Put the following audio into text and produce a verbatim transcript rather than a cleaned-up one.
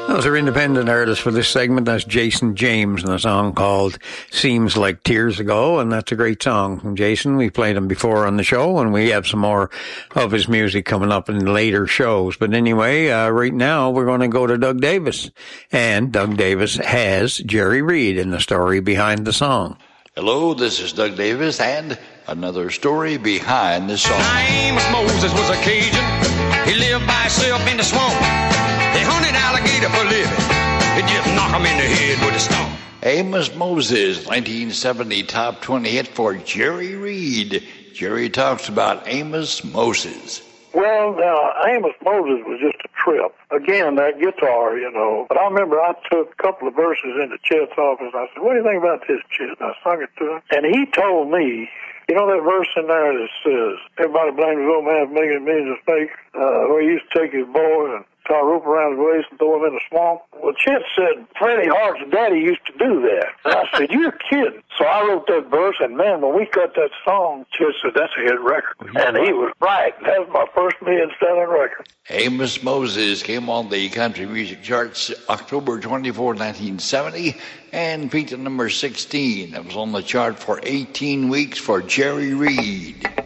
Those are independent artists for this segment. That's Jason James and a song called Seems Like Tears Ago, and that's a great song from Jason. We played him before on the show, and we have some more of his music coming up in later shows. But anyway, uh, right now we're going to go to Doug Davis, and Doug Davis has Jerry Reed in the story behind the song. Hello, this is Doug Davis, and another story behind the song. Amos Moses was a Cajun. He lived by himself in the swamp. They hunted alligator for a living. They just knock him in the head with a stone. Amos Moses, nineteen seventy top twenty hit for Jerry Reed. Jerry talks about Amos Moses. Well, now, Amos Moses was just a trip. Again, that guitar, you know. But I remember I took a couple of verses into Chet's office. I said, what do you think about this, Chet? And I sung it to him. And he told me, you know that verse in there that says, everybody blames the old man for making millions of mistakes, uh, where he used to take his boy and tie a rope around his waist and throw him in the swamp? Well, Chet said, Freddie Hart's daddy used to do that. And I said, you're kidding. So I wrote that verse, and man, when we cut that song, Chet said, that's a hit record. And he was right. That was my first million-selling record. Amos Moses came on the country music charts October twenty-fourth, nineteen seventy, and peaked at number sixteen. It was on the chart for eighteen weeks for Jerry Reed.